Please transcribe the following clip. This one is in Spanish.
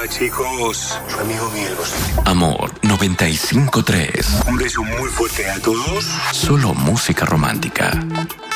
chicos, su amigo Miguel Bosé. Amor 95.3. Un beso muy fuerte a todos. Solo música romántica.